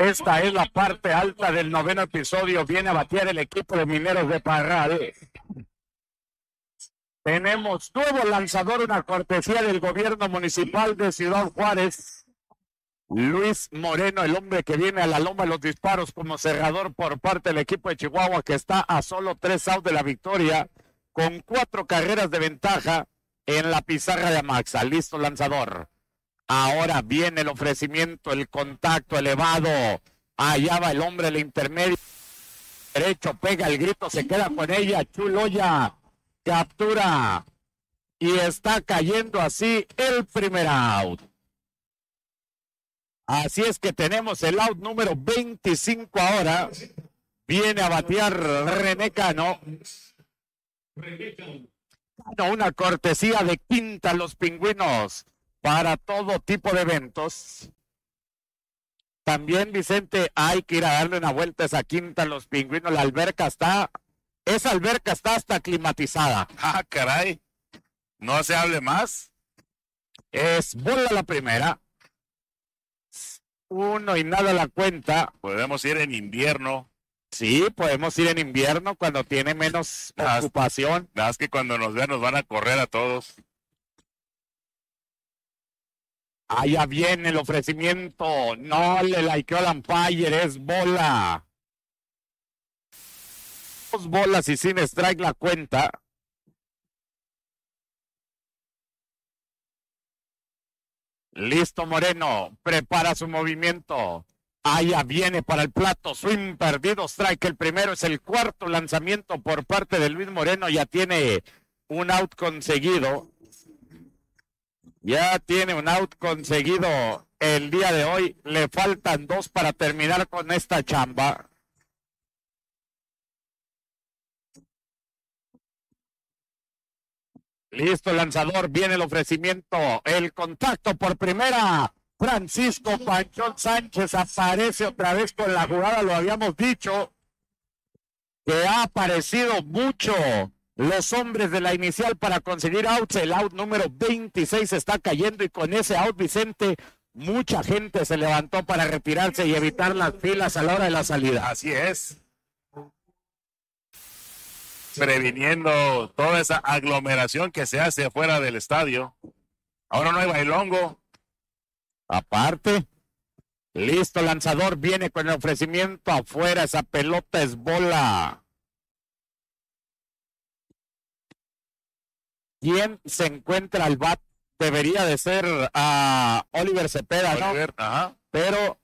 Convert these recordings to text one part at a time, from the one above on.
Esta es la parte alta del noveno episodio. Viene a batear el equipo de Mineros de Parral. Tenemos nuevo lanzador, una cortesía del gobierno municipal de Ciudad Juárez. Luis Moreno, el hombre que viene a la loma de los disparos como cerrador por parte del equipo de Chihuahua, que está a solo 3 outs de la victoria, con 4 carreras de ventaja en la pizarra de Amaxa. Listo lanzador. Ahora viene el ofrecimiento, el contacto elevado. Allá va el hombre, el intermedio derecho, pega el grito, se queda con ella. Chuloya captura y está cayendo así el primer out. Así es que tenemos el out número 25 ahora. Viene a batear René Cano. Una cortesía de Quinta Los Pingüinos para todo tipo de eventos. También, Vicente, hay que ir a darle una vuelta a esa Quinta Los Pingüinos. La alberca está, esa alberca está hasta climatizada. Ah, caray. No se hable más. Es bola la primera. 1 y nada la cuenta. Podemos ir en invierno. Sí, podemos ir en invierno cuando tiene menos ocupación. Nada más que cuando nos vean nos van a correr a todos. Allá viene el ofrecimiento. No le likeó al umpire, es bola. 2 bolas y sin strike la cuenta. Listo Moreno, prepara su movimiento. Allá viene para el plato, swing perdido, strike. El primero es el cuarto lanzamiento por parte de Luis Moreno. Ya tiene un out conseguido. Ya tiene un out conseguido el día de hoy. Le faltan 2 para terminar con esta chamba. Listo, lanzador, viene el ofrecimiento, el contacto por primera. Francisco Panchón Sánchez aparece otra vez con la jugada, lo habíamos dicho, que ha aparecido mucho los hombres de la inicial para conseguir outs. El out número 26 está cayendo y con ese out, Vicente, mucha gente se levantó para retirarse y evitar las filas a la hora de la salida. Así es. Previniendo toda esa aglomeración que se hace afuera del estadio. Ahora no hay bailongo. Aparte, listo, lanzador, viene con el ofrecimiento afuera, esa pelota es bola. ¿Quién se encuentra al bat? Debería de ser a Oliver Cepeda, ¿no? Oliver, ajá. Pero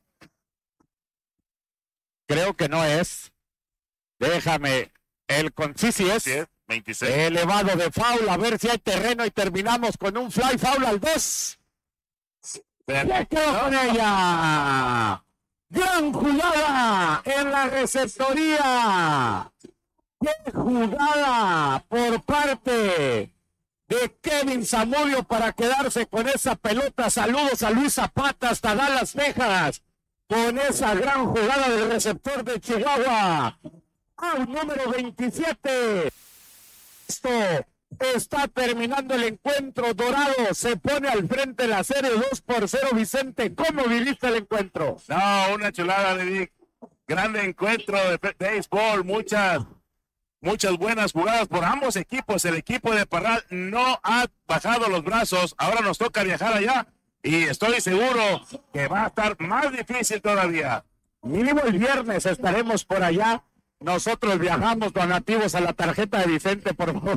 creo que no es. Déjame, sí es. 26. Elevado de foul, a ver si hay terreno y terminamos con un fly foul al 2. Se quedó con ella. Gran jugada en la receptoría. ¡Qué jugada por parte de Kevin Zamudio para quedarse con esa pelota! Saludos a Luis Zapata hasta Dallas, Texas, con esa gran jugada del receptor de Chihuahua. Out número 27. Esto está terminando el encuentro. Dorado se pone al frente de la serie 2-0. Vicente, ¿cómo viviste el encuentro? No, una chulada, David. Grande encuentro de béisbol. Muchas buenas jugadas por ambos equipos. El equipo de Parral no ha bajado los brazos. Ahora nos toca viajar allá y estoy seguro que va a estar más difícil todavía. Mínimo el viernes estaremos por allá. Nosotros viajamos donativos a la tarjeta de Vicente, por favor.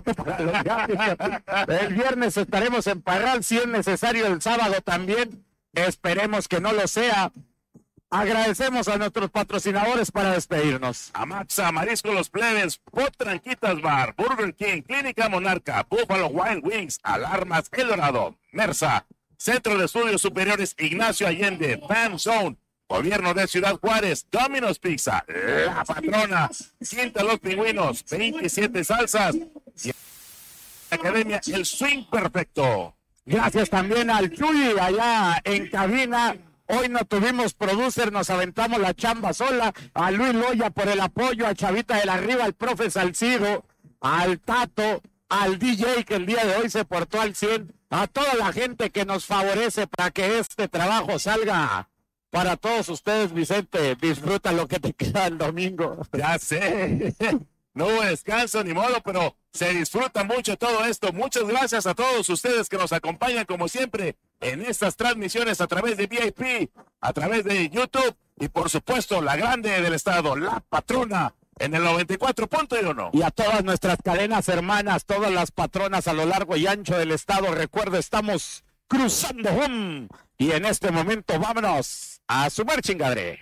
El viernes estaremos en Parral, si es necesario el sábado también. Esperemos que no lo sea. Agradecemos a nuestros patrocinadores para despedirnos. Amaxa, Marisco Los Plebes, Potranquitas Bar, Burger King, Clínica Monarca, Buffalo Wild Wings, Alarmas El Dorado, Mersa, Centro de Estudios Superiores Ignacio Allende, Fan Zone, Gobierno de Ciudad Juárez, Domino's Pizza, La Patrona, Quinta Los Pingüinos, 27 Salsas y Academia El Swing Perfecto. Gracias también al Chuy allá en cabina. Hoy no tuvimos producer, nos aventamos la chamba sola. A Luis Loya por el apoyo, a Chavita de la Riva, al profe Salcido, al Tato, al DJ que el día de hoy se portó al 100, a toda la gente que nos favorece para que este trabajo salga para todos ustedes, Vicente. Disfruta lo que te queda el domingo. Ya sé. No hubo descanso ni modo, pero se disfruta mucho todo esto. Muchas gracias a todos ustedes que nos acompañan como siempre en estas transmisiones a través de VIP, a través de YouTube y por supuesto la grande del estado, La Patrona, en el 94.1. Y a todas nuestras cadenas hermanas, todas las patronas a lo largo y ancho del estado. Recuerda, estamos cruzando home. Y en este momento vámonos a sumar chingadre.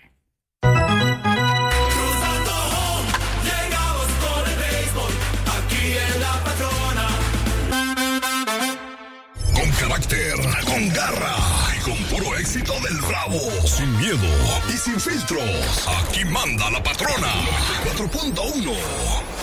Cruzando home, llegamos con el béisbol, aquí en La Patrona. Con carácter, con garra y con puro éxito del Bravo. Sin miedo y sin filtros. Aquí manda La Patrona. 94.1.